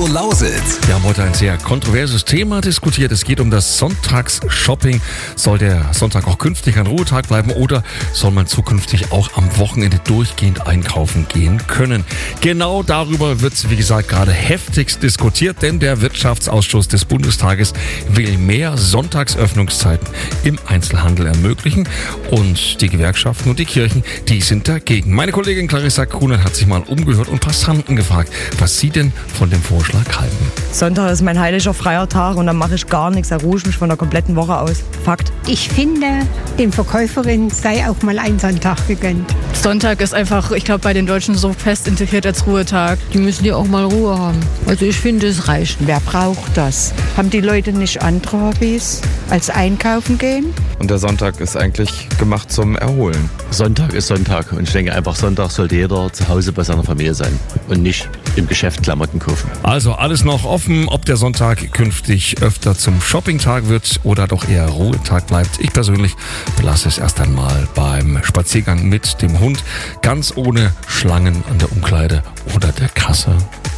Radio Lausitz. Wir haben heute ein sehr kontroverses Thema diskutiert. Es geht um das Sonntagsshopping. Soll der Sonntag auch künftig ein Ruhetag bleiben oder soll man zukünftig auch am Wochenende durchgehend einkaufen gehen können? Genau darüber wird, wie gesagt, gerade heftigst diskutiert, denn der Wirtschaftsausschuss des Bundestages will mehr Sonntagsöffnungszeiten im Einzelhandel ermöglichen und die Gewerkschaften und die Kirchen, die sind dagegen. Meine Kollegin Clarissa Kuhnen hat sich mal umgehört und Passanten gefragt, was sie denn von dem Vorschlag halten. Sonntag ist mein heiliger freier Tag und dann mache ich gar nichts, da ruhe ich mich von der kompletten Woche aus. Fakt. Ich finde, den Verkäuferinnen sei auch mal ein Sonntag gegönnt. Sonntag ist einfach, ich glaube, bei den Deutschen so fest integriert als Ruhetag. Die müssen ja auch mal Ruhe haben. Also ich finde, es reicht. Wer braucht das? Haben die Leute nicht andere Hobbys als einkaufen gehen? Und der Sonntag ist eigentlich gemacht zum Erholen. Sonntag ist Sonntag und ich denke einfach, Sonntag sollte jeder zu Hause bei seiner Familie sein und nicht im Geschäft Klamotten kaufen. Also alles noch offen, ob der Sonntag künftig öfter zum Shoppingtag wird oder doch eher Ruhetag bleibt. Ich persönlich belasse es erst einmal beim Spaziergang mit dem Hund, ganz ohne Schlangen an der Umkleide oder der Kasse.